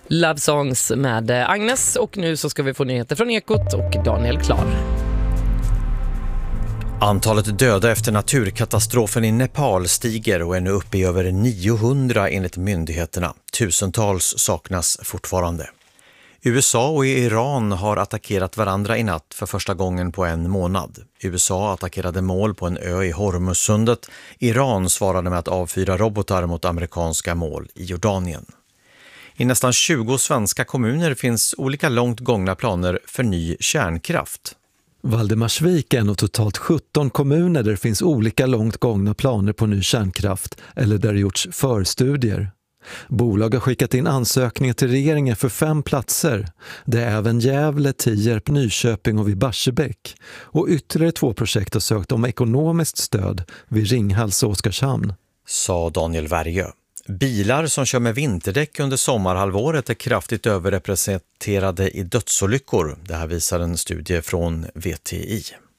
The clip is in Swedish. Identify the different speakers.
Speaker 1: Love Songs med Agnes, och nu så ska vi få nyheter från Ekot och Daniel Klar.
Speaker 2: Antalet döda efter naturkatastrofen i Nepal stiger och är nu uppe i över 900 enligt myndigheterna. Tusentals saknas fortfarande. USA och Iran har attackerat varandra i natt för första gången på en månad. USA attackerade mål på en ö i Hormuzsundet. Iran svarade med att avfyra robotar mot amerikanska mål i Jordanien. I nästan 20 svenska kommuner finns olika långt gångna planer för ny kärnkraft.
Speaker 3: Valdemarsvik är en av totalt 17 kommuner där det finns olika långt gångna planer på ny kärnkraft eller där det gjorts förstudier. Bolag har skickat in ansökningar till regeringen för 5 platser. Det är även Gävle, Tierp, Nyköping och vid Barsebäck. Och ytterligare 2 projekt har sökt om ekonomiskt stöd vid Ringhals och Oskarshamn.
Speaker 2: Sa Daniel Värjö. Bilar som kör med vinterdäck under sommarhalvåret är kraftigt överrepresenterade i dödsolyckor. Det här visar en studie från VTI.